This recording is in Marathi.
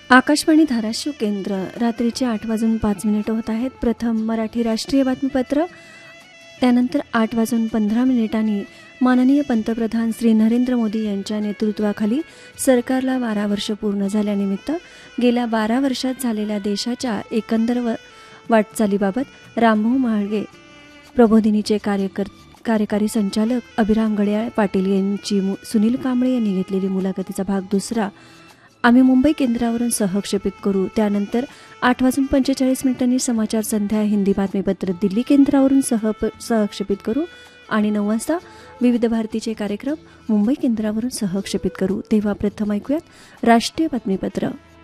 आकाशवाणी धाराशिव केंद्र रात्रीचे 8:05 होत आहेत. प्रथम मराठी राष्ट्रीय बातमीपत्र, त्यानंतर 8:15 माननीय पंतप्रधान श्री नरेंद्र मोदी यांच्या नेतृत्वाखाली सरकारला 12 वर्ष पूर्ण झाल्यानिमित्त गेल्या 12 वर्षात झालेल्या देशाच्या एकंदर वाटचालीबाबत रामभाऊ म्हाळगे प्रबोधिनीचे कार्यकारी संचालक अभिराम गडियाळ पाटील यांची सुनील कांबळे यांनी घेतलेली मुलाखतीचा भाग दुसरा आम्ही मुंबई केंद्रावरून सहक्षेपित करू. त्यानंतर 8:45 समाचार संध्या हिंदी बातमीपत्र दिल्ली केंद्रावरून सहक्षेपित करू आणि 9 वाजता विविध भारतीचे कार्यक्रम मुंबई केंद्रावरून सहक्षेपित करू. तेव्हा प्रथम ऐकूयात राष्ट्रीय बातमीपत्र.